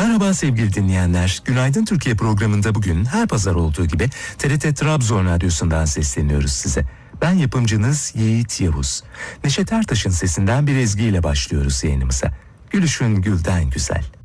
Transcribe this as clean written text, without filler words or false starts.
Merhaba sevgili dinleyenler. Günaydın Türkiye programında bugün her pazar olduğu gibi TRT Trabzon Radyosu'ndan sesleniyoruz size. Ben yapımcınız Yiğit Yavuz. Neşet Ertaş'ın sesinden bir ezgiyle başlıyoruz yayınımıza. Gülüşün gülden güzel.